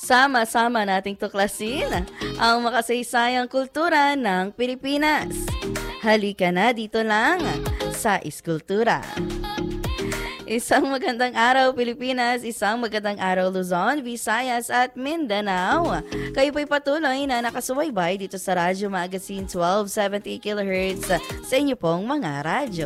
Sama-sama nating tuklasin ang makasaysayang kultura ng Pilipinas. Halika na dito lang sa Iskultura. Isang magandang araw Pilipinas, isang magandang araw Luzon, Visayas at Mindanao. Kayo po'y patuloy na nakasubaybay dito sa Radyo Magazine 1270 kHz sa inyo pong mga radyo.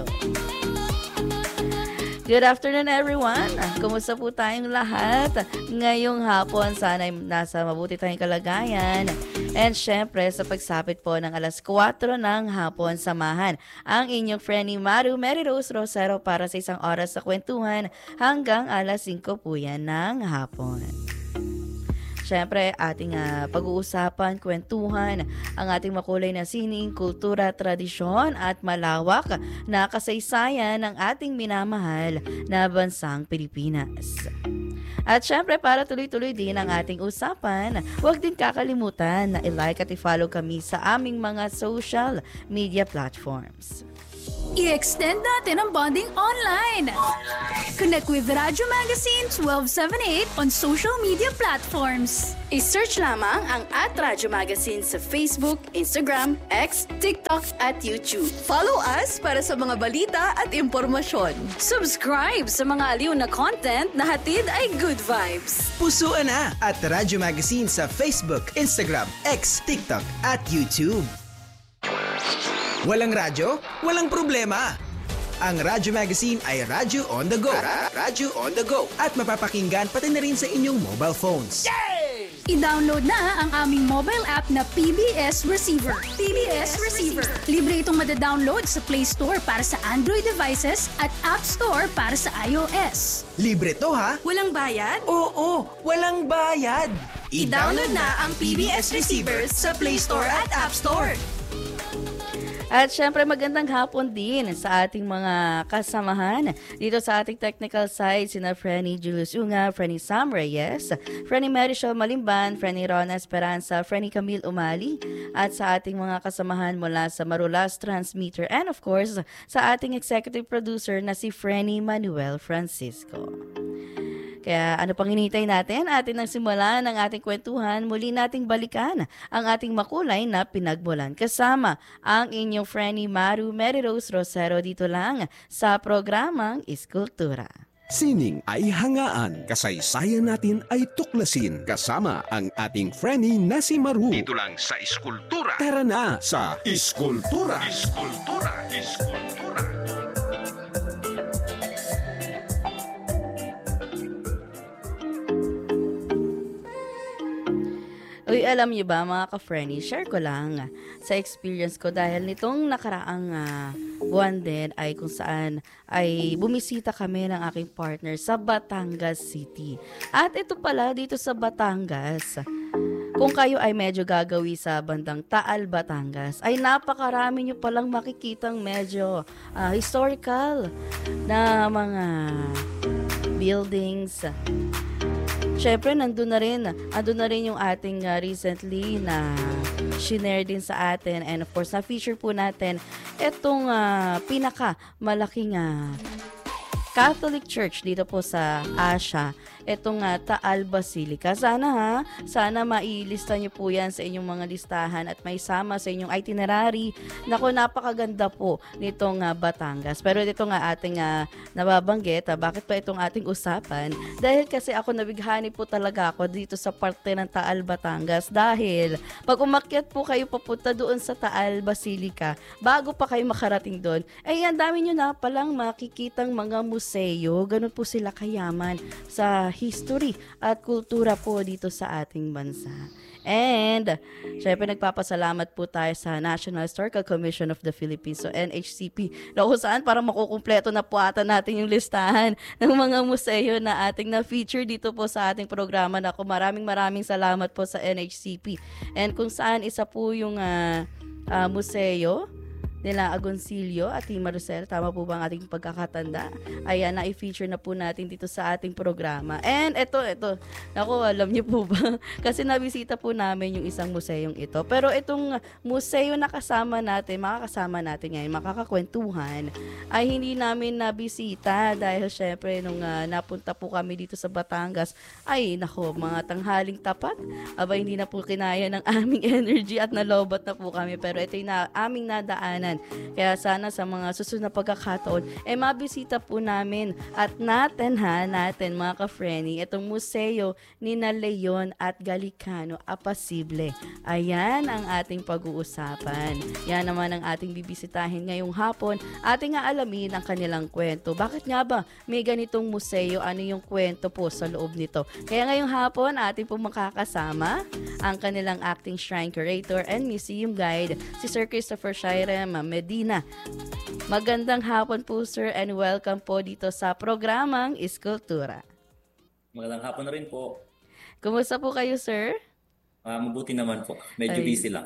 Good afternoon everyone! Kumusta po tayong lahat? Ngayong hapon, sana nasa mabuti tayong kalagayan. And syempre, sa pagsapit po ng alas 4 ng hapon, samahan ang inyong friendly Maru Mary Rose Rosero para sa isang oras sa kwentuhan hanggang alas 5 po yan ng hapon. Siyempre, ating pag-uusapan, kwentuhan, ang ating makulay na sining, kultura, tradisyon at malawak na kasaysayan ng ating minamahal na bansang Pilipinas. At syempre, para tuloy-tuloy din ang ating usapan, huwag din kakalimutan na i-like at i-follow kami sa aming mga social media platforms. I-extend natin ang bonding online. Connect with Radyo Magazine 1278 on social media platforms. I-search lamang ang @Radyo Magazine sa Facebook, Instagram, X, TikTok at YouTube. Follow us para sa mga balita at impormasyon. Subscribe sa mga aliw na content na hatid ay good vibes. Pusuan na at Radyo Magazine sa Facebook, Instagram, X, TikTok at YouTube. Walang radyo? Walang problema! Ang Radyo Magazine ay Radyo on the go. Radyo on the go. At mapapakinggan pati na rin sa inyong mobile phones. Yay! I-download na ang aming mobile app na PBS Receiver. PBS Receiver. Libre itong madadownload sa Play Store para sa Android devices at App Store para sa iOS. Libre to ha? Walang bayad? Oo, walang bayad. I-download na ang PBS Receiver sa Play Store at App Store. At syempre magandang hapon din sa ating mga kasamahan dito sa ating technical side, sina Frenny Julius Unga, Frenny Sam Reyes, Frenny Marichel Malimban, Frenny Ron Esperanza, Frenny Camille Umali, at sa ating mga kasamahan mula sa Marulas Transmitter and of course sa ating executive producer na si Frenny Manuel Francisco. Kaya ano pang hinihintay natin? Atin ang simula ng ating kwentuhan, muli nating balikan ang ating makulay na pinagmulan. Kasama ang inyong friendly Maru Mary Rose Rosero dito lang sa programang Iskultura. Sining ay hangaan, kasaysayan natin ay tuklasin. Kasama ang ating friendly na si Maru. Dito lang sa Iskultura. Tara na sa Iskultura. Iskultura. Iskultura. Uy, alam niyo ba mga ka-friendly, share ko lang sa experience ko dahil nitong nakaraang buwan din ay kung saan ay bumisita kami ng aking partner sa Batangas City. At ito pala dito sa Batangas, kung kayo ay medyo gagawi sa bandang Taal, Batangas, ay napakarami nyo palang makikitang medyo historical na mga buildings. Siyempre, nandun na rin yung ating recently na shinare din sa atin. And of course, na-feature po natin itong pinakamalaking Catholic Church dito po sa Asia. Itong Taal Basilica. Sana mailista nyo po yan sa inyong mga listahan at may sama sa inyong itinerary. Naku, napakaganda po nitong Batangas. Pero dito nga ating nababanggit, bakit pa itong ating usapan? Dahil kasi ako nabighani po talaga ako dito sa parte ng Taal, Batangas. Dahil pag umakyat po kayo papunta doon sa Taal Basilica, bago pa kayo makarating doon, ay ang dami nyo na palang makikitang mga museo. Ganun po sila kayaman sa history at kultura po dito sa ating bansa. And, syempre nagpapasalamat po tayo sa National Historical Commission of the Philippines, so NHCP, na kung saan para makukumpleto na po ata natin yung listahan ng mga museo na ating na-feature dito po sa ating programa. Naku, maraming salamat po sa NHCP. And kung saan isa po yung museo nila Agoncillo at Team Maricel. Tama po ba ang ating pagkakatanda? Ayan, na-feature na po natin dito sa ating programa. And ito. Naku, alam niyo po ba? Kasi nabisita po namin yung isang museyong ito. Pero itong museo na makakasama natin ngayon, makakakwentuhan, ay hindi namin nabisita dahil syempre nung napunta po kami dito sa Batangas, ay nako, mga tanghaling tapat, hindi na po kinaya ng aming energy at nalobat na po kami. Pero ito yung aming nadaanan. Kaya sana sa mga susunod na pagkakataon, mabisita po namin at natin mga ka-Frenny, itong museo ni na Leon at Galicano Apasible. Ayan ang ating pag-uusapan. Yan naman ang ating bibisitahin ngayong hapon. Ating alamin ang kanilang kwento. Bakit nga ba may ganitong museo? Ano yung kwento po sa loob nito? Kaya ngayong hapon, ating po makakasama ang kanilang acting shrine curator and museum guide, si Sir Christopher Shairem Medina. Magandang hapon po, sir, and welcome po dito sa programang Iskultura. Magandang hapon na rin po. Kumusta po kayo, sir? Mabuti naman po. Medyo Ay. busy lang.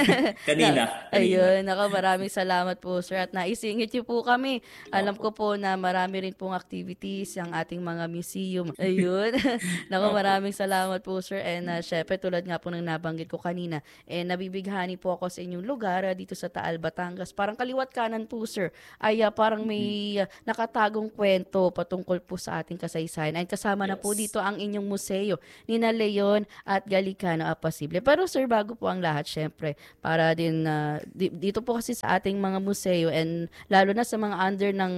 Kanina. Ayun, maraming salamat po, sir, at naisingit niyo po kami. Alam ko po na marami rin pong activities ang ating mga museum. Ayun. Maraming salamat po, sir, and syempre tulad nga po ng nabanggit ko kanina, nabibighani po ako sa inyong lugar dito sa Taal, Batangas. Parang kaliwat kanan po, sir, ay parang may nakatagong kwento patungkol po sa ating kasaysayan. Ay kasama na po dito ang inyong museo ni na Leon at Galicano Apasible. Pero sir, bago po ang lahat, syempre, para din dito po kasi sa ating mga museo and lalo na sa mga under ng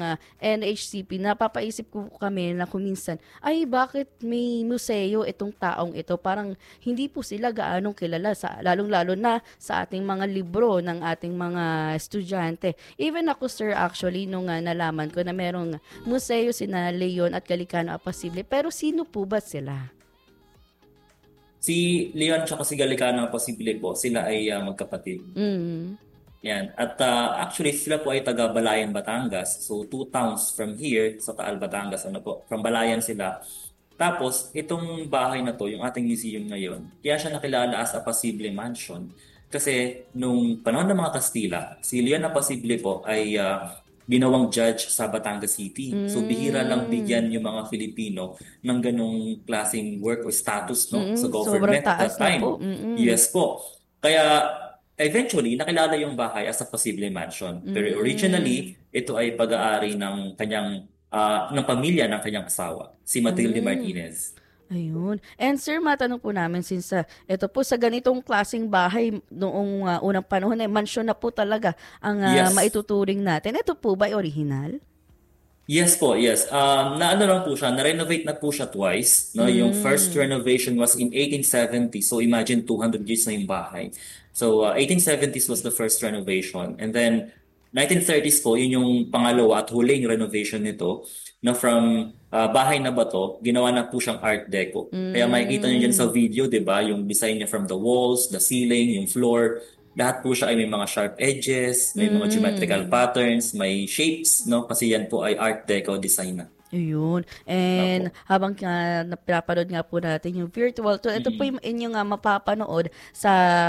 NHCP, napapaisip ko kami na kuminsan, ay bakit may museo itong taong ito? Parang hindi po sila gaanong kilala, lalong-lalo na sa ating mga libro ng ating mga estudyante. Even ako, sir, actually, nung nalaman ko na merong museo sina Leon at Galicano Apasible, pero sino po ba sila? Si Leon at si Galicano Apasible po, sila ay magkapatid. Yan. At actually, sila po ay taga Balayan, Batangas. So, 2 towns from here sa Taal, Batangas. From Balayan sila. Tapos, itong bahay na to, yung ating museum ngayon, kaya siya nakilala as Apasible Mansion. Kasi nung panahon ng mga Kastila, si Leon Apasible po ay ginawang judge sa Batangas City. So bihira lang bigyan yung mga Filipino ng ganong klaseng work or status sa government at that time. Yes po. Kaya eventually, nakilala yung bahay as a Apasible Mansion. Pero originally, ito ay pag-aari ng kanyang ng pamilya ng kanyang asawa, si Matilde Martinez. Ayun. And sir, matanong po namin since ito po sa ganitong klaseng bahay noong unang panahon mansyon na po talaga ang maituturing natin. Ito po ba ay original? Yes po, yes. Lang po siya, na-renovate na po siya twice. No? Yung first renovation was in 1870. So imagine 200 years na yung bahay. So 1870s was the first renovation. And then 1930s po, yun yung pangalawa at huling renovation nito na from bahay na bato, ginawa na po siyang Art Deco. Kaya makikita niyo dyan sa video, di ba? Yung design niya from the walls, the ceiling, yung floor. Lahat po siya ay may mga sharp edges, may mga geometrical patterns, may shapes, no? Kasi yan po ay Art Deco design na. Ayun. And habang napapanood nga po natin yung virtual tour, ito po yung inyong mapapanood sa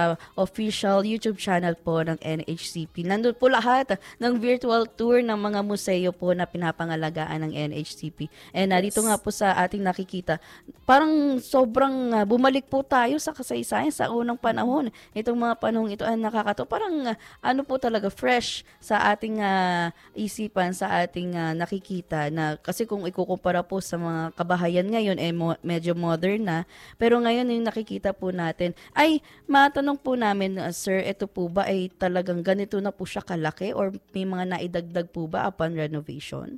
official YouTube channel po ng NHCP. Nandun po lahat ng virtual tour ng mga museo po na pinapangalagaan ng NHCP. And dito nga po sa ating nakikita, parang sobrang bumalik po tayo sa kasaysayan sa unang panahon. Itong mga panahon ito ay nakakato. Parang ano po talaga, fresh sa ating isipan, sa ating nakikita na kasi kung ikukumpara po sa mga kabahayan ngayon medyo modern na, pero ngayon yung nakikita po natin ay matanong po namin, sir, ito po ba ay talagang ganito na po siya kalaki or may mga naidagdag po ba upon renovation?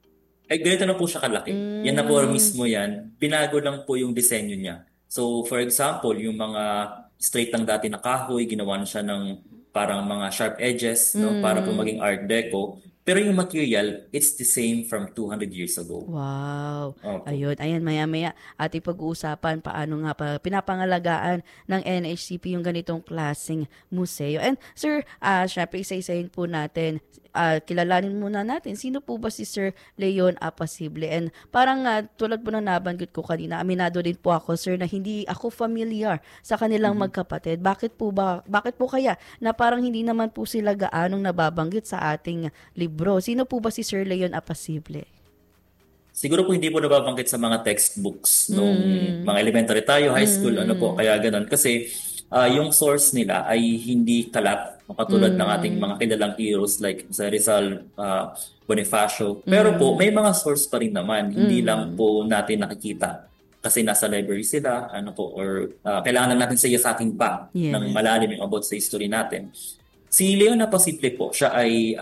Ay ganito na po siya kalaki. Yan na po mismo yan. Binago lang po yung disenyo niya. So for example, yung mga straight lang dati na kahoy, ginawa na siya ng parang mga sharp edges, no, para po maging Art Deco. Pero yung material, it's the same from 200 years ago. Wow. Okay. Ayan, maya-maya ating pag-uusapan paano nga pa pinapangalagaan ng NHCP yung ganitong klaseng museo. And sir, syempre isa-isahin po natin kilalanin muna natin, sino po ba si Sir Leon Apacible? And parang tulad po na nabanggit ko kanina, aminado din po ako, sir, na hindi ako familiar sa kanilang magkapatid. Bakit po kaya na parang hindi naman po sila gaanong nababanggit sa ating libro? Sino po ba si Sir Leon Apacible? Siguro po hindi po nababanggit sa mga textbooks nung mga elementary tayo, high school, ano po, kaya ganun. Kasi yung source nila ay hindi kalat, katulad ng ating mga kilalang heroes like sa Rizal, Bonifacio. Pero po, may mga source pa rin naman, hindi lang po natin nakikita. Kasi nasa library sila, ano po, or kailangan natin siyasatin pa ng malalim yung about sa history natin. Si Leon Apacible po, siya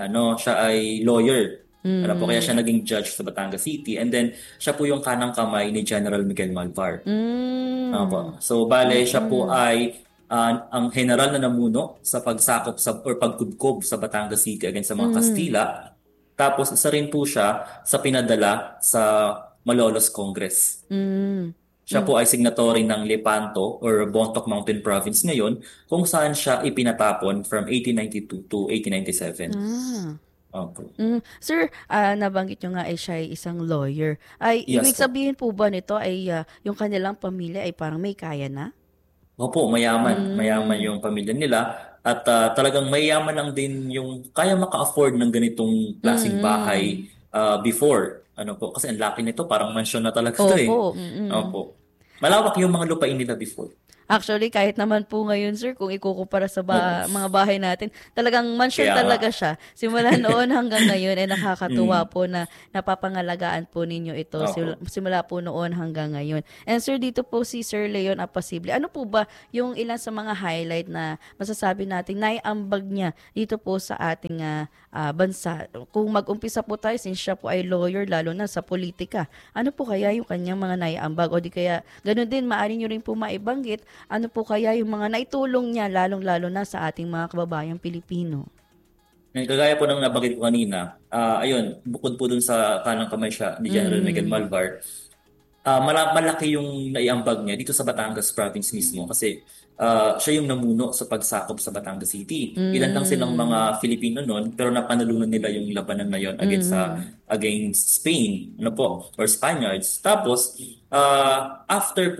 ay lawyer. Ano po, kaya siya naging judge sa Batangas City. And then, siya po yung kanang kamay ni General Miguel Malvar. Po. So, bale, siya po ay ang general na namuno sa pagsakop or pagkudkob sa Batangas City against sa mga Kastila. Tapos, isa rin po siya sa pinadala sa Malolos Congress. Siya po ay signatory ng Lepanto or Bontoc Mountain Province ngayon, kung saan siya ipinatapon from 1892 to 1897. Okay. Sir, nabanggit nyo nga ay siya ay isang lawyer. Yes, Ibig po. sabihin po ba nito ay yung kanilang pamilya ay parang may kaya na? Opo, mayaman. Mayaman yung pamilya nila. At talagang mayaman lang din yung kaya maka-afford ng ganitong klaseng bahay before. Ano po, kasi ang laki nito, parang mansion na talaga ito eh. Opo. Malawak yung mga lupain nila before. Actually, kahit naman po ngayon, sir, kung ikukumpara sa mga bahay natin, talagang mansion Kaya talaga siya. Simula noon hanggang ngayon, ay nakakatuwa po na napapangalagaan po ninyo ito simula po noon hanggang ngayon. And sir, dito po si Sir Leon Apacible. Ano po ba yung ilan sa mga highlight na masasabi natin naiambag niya dito po sa ating bansa? Kung mag-umpisa po tayo, since siya po ay lawyer, lalo na sa politika, ano po kaya yung kanyang mga naiambag? O di kaya, ganun din, maaari nyo rin po maibanggit, ano po kaya yung mga naitulong niya, lalong-lalo na sa ating mga kababayang Pilipino? Kagaya po ng nabanggit ko kanina, ayun, bukod po dun sa kanang kamay siya ni General Miguel Malvar, malaki yung naiambag niya dito sa Batangas province mismo kasi siya yung namuno sa pagsakop sa Batangas City. Ilan lang silang mga Filipino noon pero napanalunan nila yung labanan na yon against Spain, ano po, or Spaniards. Tapos after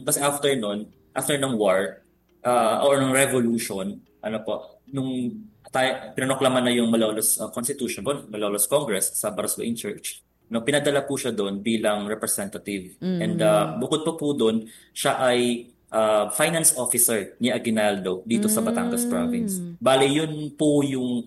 ng war or ng revolution, ano po, nung pinoklaman na yung Malolos Constitution, Malolos Congress sa Baraswain Church, no, pinadala po siya doon bilang representative. And bukod po doon, siya ay finance officer ni Aguinaldo dito sa Batangas Province. Bale, yun po yung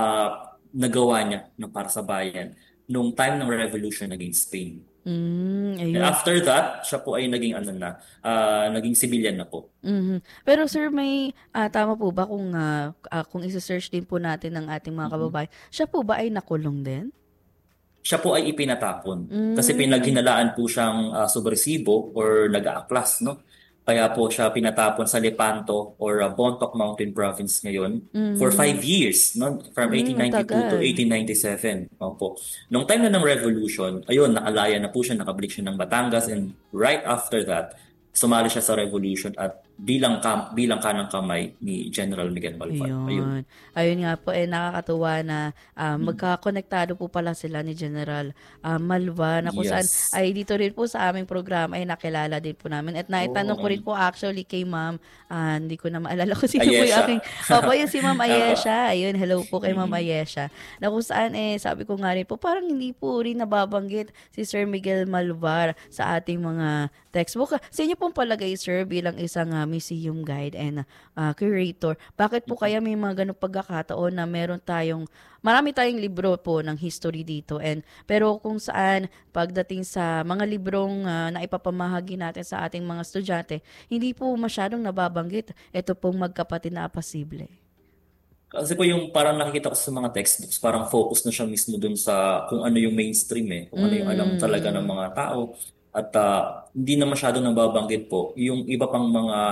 nagawa niya no, para sa bayan nung time ng revolution against Spain. And after that, siya po ay naging naging civilian na po. Pero sir, may tama po ba kung isa-search din po natin ng ating mga kababayan, siya po ba ay nakulong din? Siya po ay ipinatapon. Kasi pinaghinalaan po siyang subresibo or nag-aaklas, no? Kaya po siya pinatapon sa Lepanto or Bontoc Mountain Province ngayon for 5 years, no? From 1892 to 1897. Opo. Nung time na ng revolution, ayun, nakalaya na po siya, nakabalik siya ng Batangas, and right after that, sumali siya sa revolution at bilang kanang kamay ni General Miguel Malvar. Ayun nga po, nakakatuwa na magkakonektado po pala sila ni General Malvar, na kung saan ay dito rin po sa aming programa ay nakilala din po namin. At naitanong ko rin po actually kay Ma'am, hindi ko na maalala kung sino po yung aking, yung si Ma'am Ayesha. Ayun, hello po kay Ma'am Ayesha. Na kung saan sabi ko nga rin po, parang hindi po rin nababanggit si Sir Miguel Malvar sa ating mga textbook. Sa inyo pong palagay, sir, bilang isang museum guide and curator, bakit po kaya may mga ganong pagkakataon na marami tayong libro po ng history dito, pero kung saan pagdating sa mga librong na ipapamahagi natin sa ating mga estudyante, hindi po masyadong nababanggit ito pong magkapatid na Apacible? Kasi po yung parang nakikita ko sa mga textbooks, parang focus na siya mismo dun sa kung ano yung mainstream kung ano yung alam talaga ng mga tao. At hindi na masyado nababanggit po yung iba pang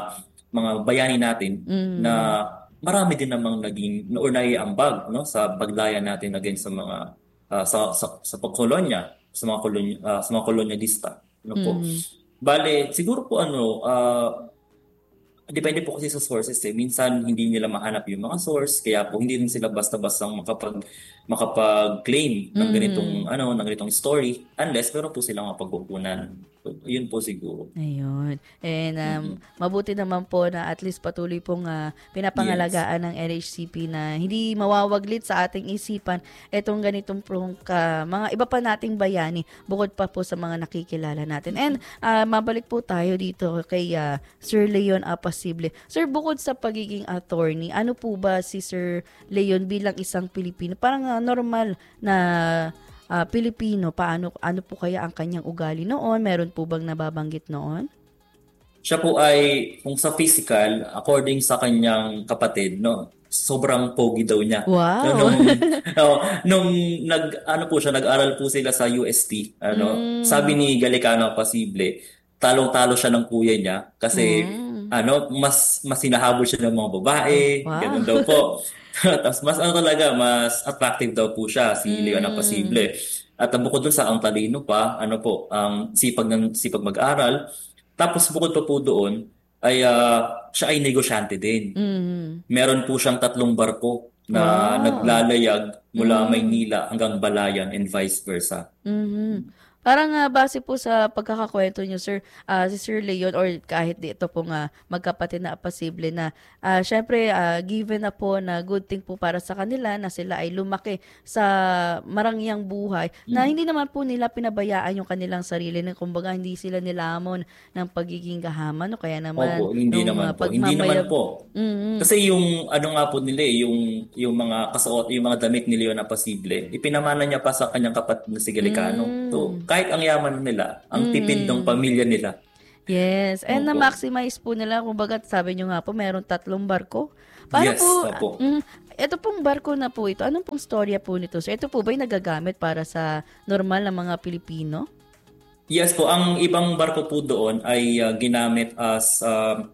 mga bayani natin na marami din namang naging or naiambag, no, sa paglayan natin against sa mga sa pagkolonya, sa mga kolonyalista, no po. Bale, siguro po depende po kasi sa sources eh. Minsan hindi nila mahanap yung mga source, kaya po hindi rin sila basta-basta makapag-claim ng ng ganitong story unless meron po silang mapagkukunan. So, yun po siguro. Ayun. And mabuti naman po na at least patuloy pong pinapangalagaan ng NHCP na hindi mawawaglit sa ating isipan itong ganitong mga iba pa nating bayani bukod pa po sa mga nakikilala natin. And mabalik po tayo dito kay Sir Leon Apacible. Sir, bukod sa pagiging attorney, ano po ba si Sir Leon bilang isang Pilipino? Parang normal na Pilipino, ano po kaya ang kanyang ugali noon? Meron po bang nababanggit noon? Siya po ay, kung sa physical, according sa kanyang kapatid, no, sobrang pogi daw niya. Wow. Nung nag-aral po sila sa UST, sabi ni Galicano Apacible, talong-talo siya ng kuya niya kasi mas hinahabol siya ng mga babae, ganun daw po. Tapos mas attractive daw po siya si Leon Apacible. At bukod dun sa ang talino pa, ang sipag mag-aral. Tapos bukod pa po doon ay siya ay negosyante din. Meron po siyang 3 barko na naglalayag mula Maynila hanggang Balayan and vice versa. Parang base po sa pagkakakwento niyo, sir, si Sir Leon or kahit dito pong magkapatid na Apacible na syempre given na po na good thing po para sa kanila na sila ay lumaki sa marangyang buhay na hindi naman po nila pinabayaan yung kanilang sarili na kumbaga hindi sila nilamon ng pagiging gahaman o kaya naman hindi naman po. Kasi yung nga po nila yung mga kasuot, yung mga damit ni Leon Apacible, ipinamana niya pa sa kanyang kapatid na si Galicano. So, kahit ang yaman nila, ang tipid ng pamilya nila. Yes, and na-maximize po nila, kumbaga sabi nyo nga po, meron 3 barko. Paano po, ito pong barko na po ito, anong pong storya po nito? So, ito po ba'y nagagamit para sa normal na mga Pilipino? Yes po, ang ibang barko po doon ay ginamit as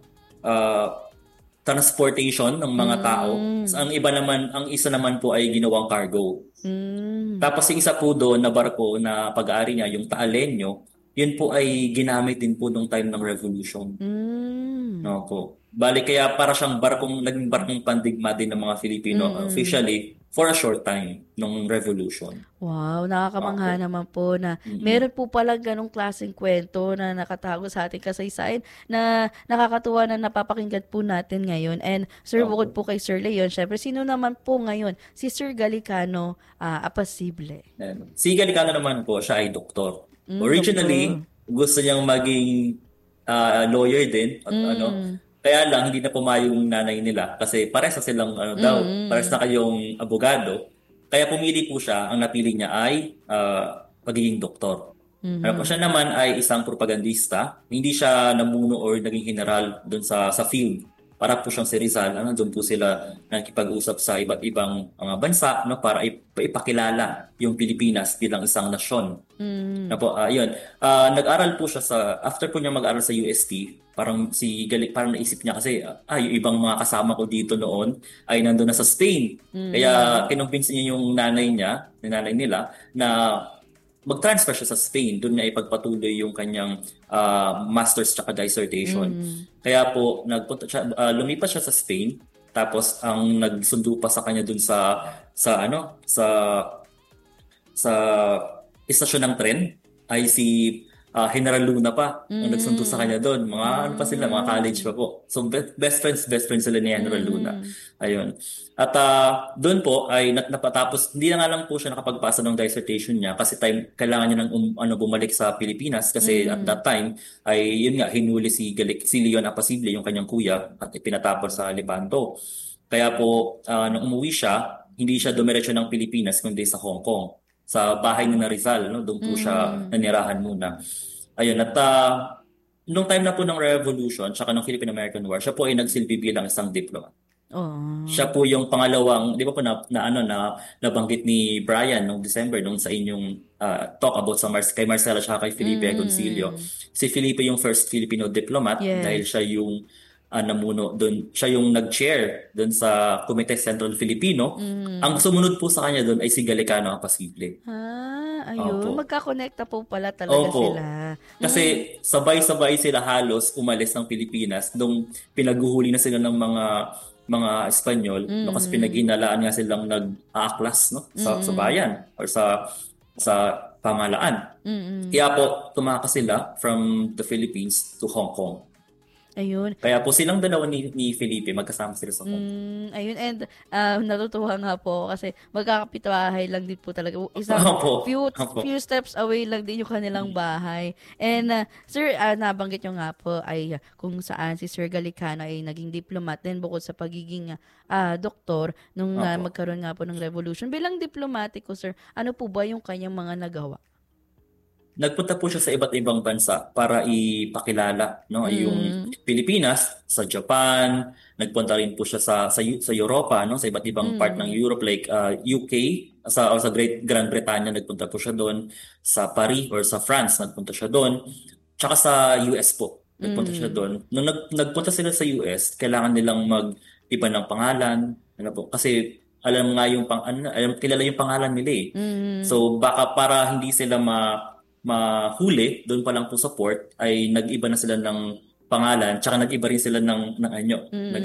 transportation ng mga tao. Ang isa naman po ay ginawang cargo. Tapos yung isa po doon na barko na pag-aari niya, yung Taalenyo, yun po ay ginamit din po nung time ng Revolution. No po. Bali kaya para siyang naging barkong pandigma din ng mga Filipino officially for a short time nung Revolution. Wow, nakakamangha naman po na meron po pala ganong klaseng kwento na nakatago sa ating kasaysayan na nakakatuwa na napapakinggan po natin ngayon. And Sir, bukod po kay Sir Leon, syempre sino naman po ngayon? Si Sir Galicano Apacible. Si Galicano naman po, siya ay doktor. Originally, gusto niyang maging lawyer din at kaya lang hindi na pumayong nanay nila kasi pares na silang pares na kayong abogado. Kaya pumili po siya, ang napili niya ay pagiging doktor. Siya naman ay isang propagandista. Hindi siya namuno or naging general doon sa field. Para po siyang si Rizal, doon po sila nakikipag-usap sa iba't ibang bansa para ipakilala yung Pilipinas bilang isang nasyon. Ayun. Nag-aral po siya after po niya mag-aral sa UST, parang naisip niya kasi yung ibang mga kasama ko dito noon ay nandun na sa Spain. Kaya kinumbinsi niya yung nanay nila na mag-transfer siya sa Spain. Doon niya ipagpatuloy yung kanyang master's tsaka dissertation. Kaya po lumipat siya sa Spain. Tapos ang nagsundo pa sa kanya doon sa istasyon ng tren ay si General Luna pa ang nagsundo sa kanya doon. Mga mga college pa po. So best friends sila ni General Luna. Ayun. At doon po ay napatapos, hindi na nga lang po siya nakapagpasa ng dissertation niya kasi kailangan niya ng bumalik sa Pilipinas kasi at that time ay yun nga hinuli si Leon Apacible, yung kanyang kuya, at ipinatapon sa Lepanto. Kaya po nung umuwi siya, hindi siya dumiretso ng Pilipinas kundi sa Hong Kong. Sa bahay ni Rizal, doon po siya nanirahan muna. Ayun, at nung time na po ng Revolution, tsaka ng Philippine-American War, siya po ay nagsilbi bilang isang diplomat. Siya po yung pangalawang, di ba po nabanggit ni Brian noong December nung sa inyong talk about kay Marcela at kay Felipe Agoncillo. Si Felipe yung first Filipino diplomat dahil siya yung namuno doon. Siya yung nag-chair doon sa Comite Central Filipino. Ang sumunod po sa kanya doon ay si Galicano Apasible. Ayun. Opo. Magkakonekta po pala talaga Opo. sila. Kasi sabay-sabay sila halos umalis ng Pilipinas nung pinaguhuli na sila ng mga Espanyol, no, kasi pinag-inalaan nga silang nag-aaklas, no, sa bayan or sa pamahalaan. Kaya po tumakas sila from the Philippines to Hong Kong. Ayun. Kaya po silang dalawa ni Felipe magkasama sila sa Hong Kong. Ayun, and natutuwa nga po ako kasi magkakapitbahay lang din po talaga. Isang Opo. few steps away lang din yung kanilang bahay. And sir, nabanggit nyo nga po ay kung saan si Sir Galicano ay naging diplomat din bukod sa pagiging doktor nung Opo. magkaroon nga po ng revolution. Bilang diplomatiko, sir, ano po ba yung kanyang mga nagawa? Nagpunta po siya sa iba't ibang bansa para ipakilala, no, yung Pilipinas sa Japan. Nagpunta rin po siya sa Europa, no, sa iba't ibang part ng Europe like UK, sa Grand Britannia nagpunta po siya doon, sa Paris or sa France nagpunta siya doon. Tsaka sa US po nagpunta siya doon. Nung nagpunta sila sa US, kailangan nilang mag-iba ng pangalan, ano po, kasi alam nga yung kilala yung pangalan nila eh. So baka para hindi sila mahuli doon pa lang po sa port ay nag-iba na sila ng pangalan, tsaka nag-iba rin sila ng anyo.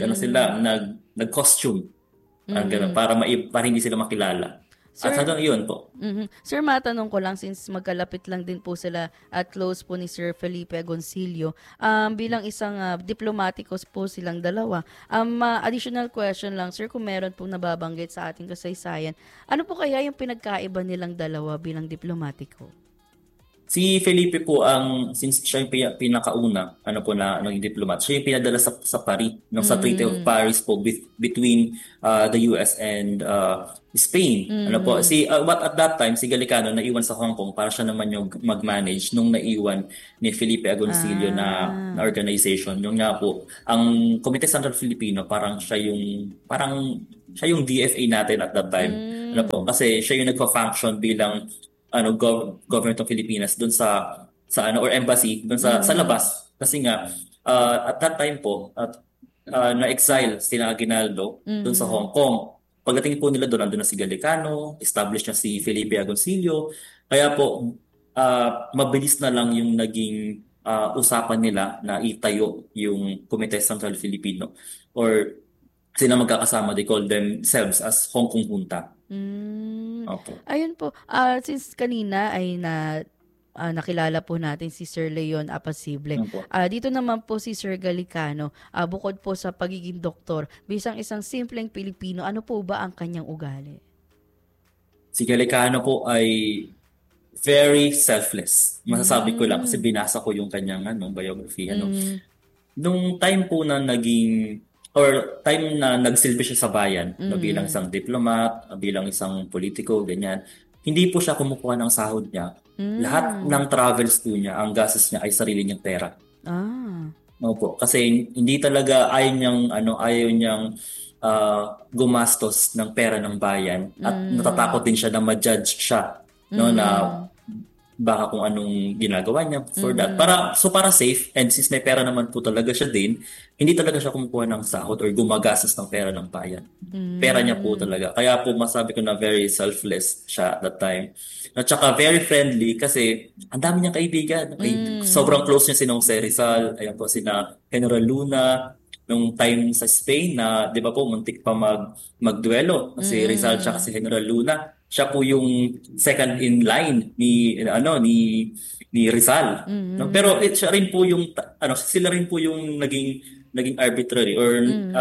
Nag-costume. Para hindi sila makilala. Sir, at hanggang yun po. Sir, matanong ko lang since magkalapit lang din po sila at close po ni Sir Felipe Agoncillo, bilang isang diplomatikos po silang dalawa. Additional question lang, sir, kung meron pong nababanggit sa ating kasaysayan, ano po kaya yung pinagkaiba nilang dalawa bilang diplomatiko? Si Felipe po since siya yung pinakauna, naging diplomat, siya yung pinadala sa Paris, sa Treaty of Paris po between the US and Spain. At that time, si Galicano naiwan sa Hong Kong para siya naman yung mag-manage nung naiwan ni Felipe Agoncillo na organization. Yung nga po, ang Comite Central Filipino, siya yung DFA natin at that time. Kasi siya yung nagfa-function bilang government of Pilipinas doon sa or embassy doon sa labas, kasi nga at that time po na-exile sina Aguinaldo doon sa Hong Kong. Pagdating po nila doon, andun na si Galicano, established na si Felipe Agoncillo, kaya po mabilis na lang yung naging usapan nila na itayo yung Comite Central Filipino, or sila magkakasama, they call themselves as Hong Kong Junta. Okay. Ayun po, since kanina ay nakilala po natin si Sir Leon Apasible. Dito naman po si Sir Galicano, bukod po sa pagiging doktor, bisang isang simpleng Pilipino, ano po ba ang kanyang ugali? Si Galicano po ay very selfless. Masasabi ko lang kasi binasa ko yung kanyang biography. Nung time po na time na nagsilbi siya sa bayan, bilang isang diplomat, bilang isang politiko, ganyan, hindi po siya kumukuha ng sahod niya. Lahat ng travels po niya, ang gastos niya ay sarili niyang pera. Opo, kasi hindi talaga ayaw niyang gumastos ng pera ng bayan, at natatakot din siya na ma-judge siya, na baka kung anong ginagawa niya for that. Para safe, and since may pera naman po talaga siya din, hindi talaga siya kumukuha ng sahod or gumagastos ng pera ng bayan. Pera niya po talaga. Kaya po masabi ko na very selfless siya at that time. At saka very friendly kasi ang dami niyang kaibigan. Sobrang close niya si Jose Rizal, ayan po, sina General Luna, nung time sa Spain na, di ba po, muntik pa magduelo si Rizal tsaka si General Luna. Siya po yung second in line ni Rizal. No? Pero sila rin po yung naging arbitrary or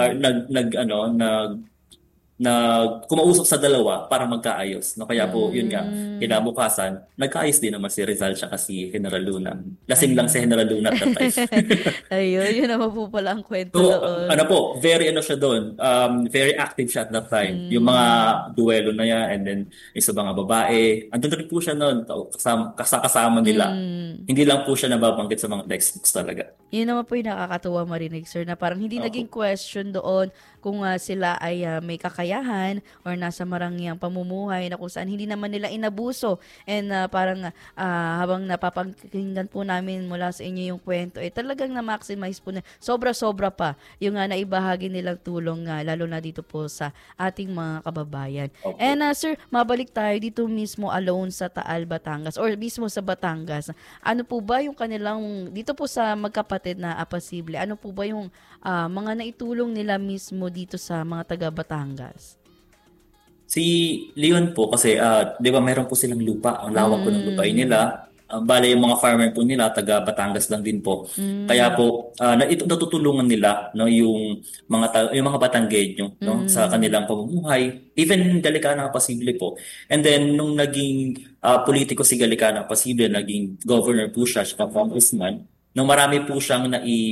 kumausap sa dalawa para magkaayos. No? Kaya po, yun nga, kinabukasan, nagkaayos din naman si Rizal tsaka si General Luna. Lasing lang si General Luna at that time. Ayun, yun naman po pala ang kwento So, doon. very siya doon. Very active siya at that time. Yung mga duelo na yan, and then yung sa mga babae, andun rin po siya noon, kasama nila. Hindi lang po siya nababanggit sa mga textbooks talaga. Yun naman po yung nakakatuwa marinig, sir, na parang hindi naging question doon kung sila ay may kakayahan kakayahan or nasa marangyang pamumuhay na kung saan hindi naman nila inabuso. And parang habang napapakinggan po namin mula sa inyo yung kwento, talagang na-maximize po na sobra-sobra pa yung naibahagi nilang tulong lalo na dito po sa ating mga kababayan. Opo. And sir, mabalik tayo dito mismo alone sa Taal, Batangas or mismo sa Batangas. Ano po ba yung kanilang, dito po sa magkapatid na Apasible, ano po ba yung mga naitulong nila mismo dito sa mga taga Batangas? Si Leon po kasi, di ba meron po silang lupa, ang lawak po ng lupain nila. Bale yung mga farmer po nila, taga Batangas lang din po. Kaya po, natutulungan nila no, yung mga Batanggenyo no, sa kanilang pamumuhay. Even Galicano Apasible po. And then, nung naging politiko si Galicano Apasible, naging governor po siya, siya congressman, nung marami po siyang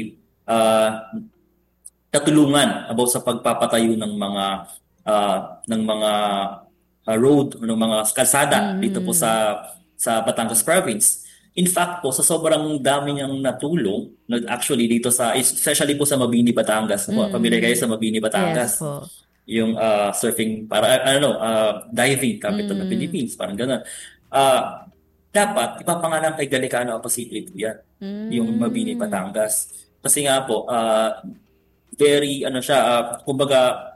katulungan about sa pagpapatayo ng mga road o ng mga kalsada dito po sa Batangas province. In fact po, sa sobrang dami niyang natulong, actually dito especially po sa Mabini, Batangas. Pamilya kayo sa Mabini, Batangas. Yes po. Yung surfing, diving capital ng Philippines, parang gano'n. Dapat ipapangalan kay Galicano Apasible po yan, yung Mabini, Batangas. Kasi nga po, very kumbaga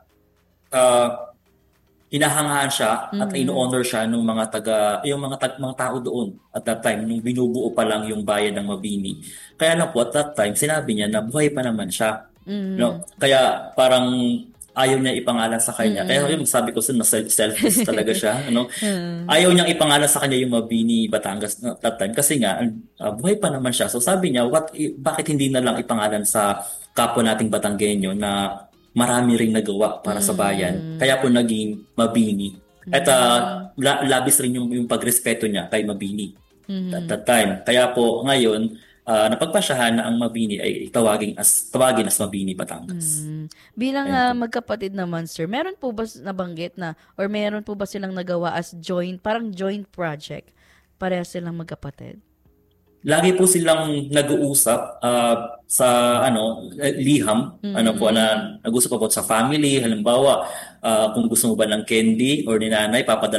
hinahangaan siya at in-honor siya ng mga mga tao doon at that time nung binubuo pa lang yung bayan ng Mabini. Kaya lang po at that time sinabi niya na buhay pa naman siya. No? Kaya parang ayaw niya ipangalan sa kanya. Kaya yung sabi ko selfless talaga siya, ano? Ayaw niyang ipangalan sa kanya yung Mabini, Batangas at that time kasi nga buhay pa naman siya. So sabi niya, bakit hindi na lang ipangalan sa kapwa nating Batanggenyo na marami ring nagawa para sa bayan. Kaya po naging Mabini. At labis rin yung pagrespeto niya kay Mabini at that time. Kaya po ngayon, napagpasyahan na ang Mabini ay tawagin as Mabini, Batangas. Bilang magkapatid naman, sir, meron po ba nabanggit na or meron po ba silang nagawa as parang joint project? Pareha silang magkapatid? Lagi po silang nag-uusap sa liham, nag-usap po sa family, halimbawa kung gusto mo ba ng candy or ni nanay, papadala